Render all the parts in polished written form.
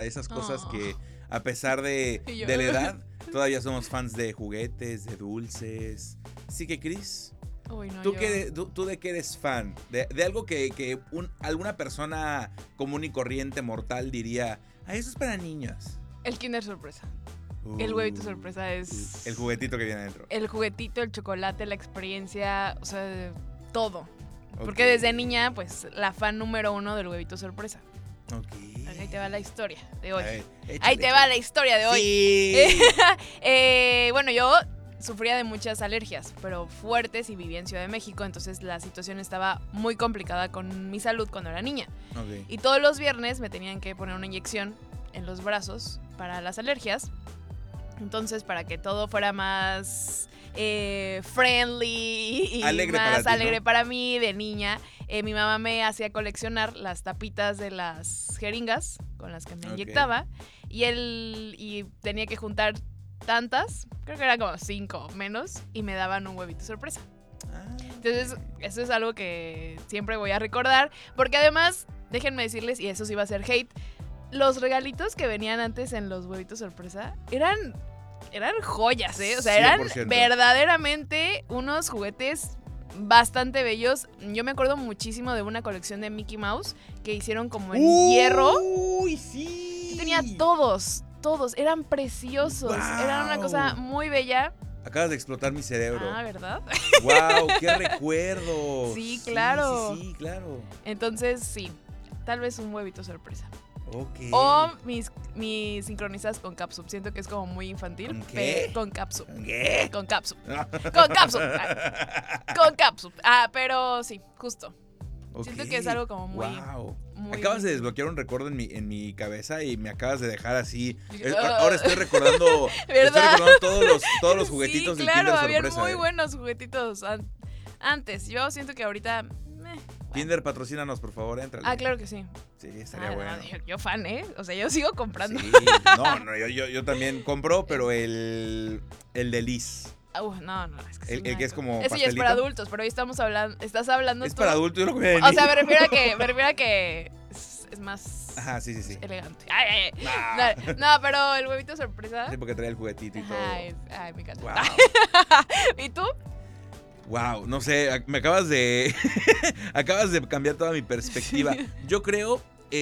esas cosas que a pesar de la edad, todavía somos fans de juguetes, de dulces. Así que, Cris, Uy, no, ¿tú de qué eres fan? De algo que alguna persona común y corriente mortal diría, eso es para niños. El Kinder Sorpresa. El huevito sorpresa es... El juguetito que viene adentro. El juguetito, el chocolate, la experiencia, o sea, todo. Porque desde niña, pues, la fan número 1 del huevito sorpresa. Ok. Ahí te va la historia de hoy. Échale, Ahí te va la historia de hoy. Sí. Bueno, yo sufría de muchas alergias, pero fuertes, y vivía en Ciudad de México, entonces la situación estaba muy complicada con mi salud cuando era niña. Okay. Y todos los viernes me tenían que poner una inyección en los brazos para las alergias. Entonces, para que todo fuera más friendly y alegre más para ti, alegre ¿no? para mí de niña, mi mamá me hacía coleccionar las tapitas de las jeringas con las que me inyectaba. Y tenía que juntar tantas, creo que eran como 5 o menos, y me daban un huevito sorpresa. Entonces, eso es algo que siempre voy a recordar, porque además, déjenme decirles, y eso sí va a ser hate, los regalitos que venían antes en los huevitos sorpresa eran joyas, ¿eh? O sea, eran 100%. verdaderamente unos juguetes bastante bellos. Yo me acuerdo muchísimo de una colección de Mickey Mouse que hicieron como en hierro. ¡Uy, sí! Y tenía todos, eran preciosos. Wow. Era una cosa muy bella. Acabas de explotar mi cerebro. Ah, ¿verdad? ¡Wow! ¡Qué recuerdo! Sí, claro. Sí, claro. Entonces, sí, tal vez un huevito sorpresa. Ok. O mis sincronizadas con Capsup. Siento que es como muy infantil. ¿Con qué? Con Capsup. ¿Qué? Con Capsup. Con Capsup. Con Capsup. Pero sí, justo. Okay. Siento que es algo como muy... Wow. muy acabas de bien. desbloquear un recuerdo en mi cabeza y me acabas de dejar así. Dije, Ahora estoy recordando, ¿verdad? todos los juguetitos sí, del claro, Kinder habían Sorpresa. muy buenos juguetitos antes. Yo siento que ahorita... Kinder, patrocínanos, por favor, éntrale. Claro que sí. Sí, estaría bueno. Yo fan, ¿eh? O sea, yo sigo comprando. Sí, yo también compro, pero el de Liz. No, es que El que es como eso ya es pastelito. para adultos, pero hoy estás hablando Es tú. para adultos, yo lo comí de O sea, niño. me refiero a que es más Ajá, sí. elegante. Ah. No, pero el huevito sorpresa. Sí, porque trae el juguetito y todo. Ay, me encanta. Wow. ¿Y tú? Wow, no sé, me acabas de cambiar toda mi perspectiva. Yo creo,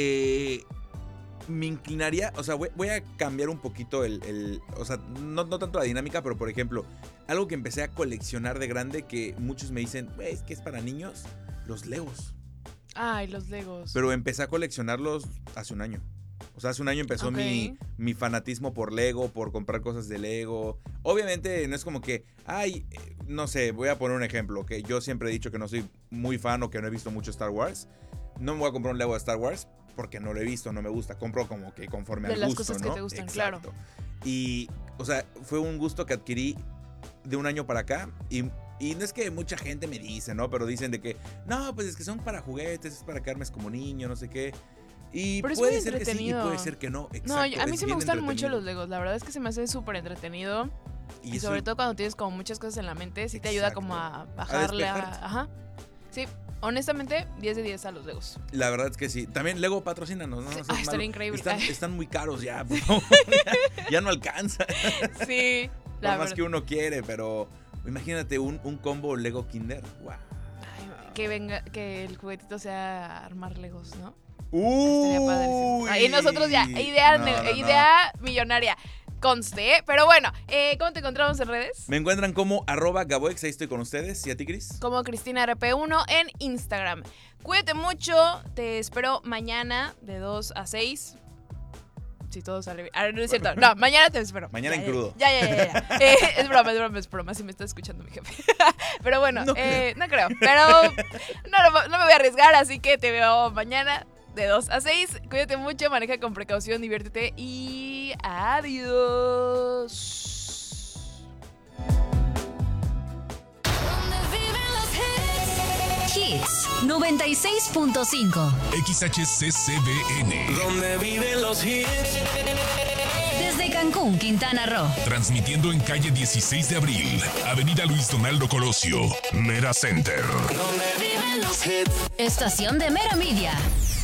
me inclinaría, o sea, voy a cambiar un poquito o sea, no tanto la dinámica, pero por ejemplo, algo que empecé a coleccionar de grande que muchos me dicen, es que es para niños, los Legos. Ay, los Legos. Pero empecé a coleccionarlos hace un año. O sea, hace un año empezó mi fanatismo por Lego, por comprar cosas de Lego. Obviamente no es como que, no sé, voy a poner un ejemplo, que yo siempre he dicho que no soy muy fan o que no he visto mucho Star Wars. No me voy a comprar un Lego de Star Wars porque no lo he visto, no me gusta. Compro como que conforme al gusto, de las cosas ¿no? que te gustan, Exacto. claro. Y, o sea, fue un gusto que adquirí de un año para acá y no es que mucha gente me dice, ¿no? Pero dicen de que, no, pues es que son para juguetes, es para quedarme como niño, no sé qué. Y pero puede es muy ser que sí y entretenido. puede ser que no. Exacto, No, a mí sí me gustan mucho entretenido. los Legos. La verdad es que se me hace súper entretenido. Y eso, sobre todo cuando tienes como muchas cosas en la mente, sí te ayuda como a bajarle despejarte. Sí, honestamente, 10 de 10 a los Legos. La verdad es que sí. También Lego patrocínanos, ¿no? No seas malo. Estaría increíble. Están muy caros ya, por favor. ya no alcanza. Sí, Por más que uno quiere, pero imagínate un combo Lego Kinder. Wow. Que el juguetito sea armar Legos, ¿no? Uy, estaría padrísimo. Y nosotros ya, idea millonaria. Conste, pero bueno, ¿cómo te encontramos en redes? Me encuentran como @Gaboex, ahí estoy con ustedes. ¿Y a ti, Cris? Como CristinaRP1 en Instagram. Cuídate mucho, te espero mañana de 2 a 6. Si todo sale bien. No es cierto, no, mañana te espero. Mañana en crudo. Ya. Es broma, si me está escuchando mi jefe. Pero bueno, no creo. Pero no me voy a arriesgar, así que te veo mañana de 2 a 6. Cuídate mucho, maneja con precaución, diviértete y adiós. Hits 96.5 XHCCBN. Donde viven los hits. Desde Cancún, Quintana Roo. Transmitiendo en calle 16 de abril, Avenida Luis Donaldo Colosio, Mera Center. Donde viven los hits. Estación de Mera Media.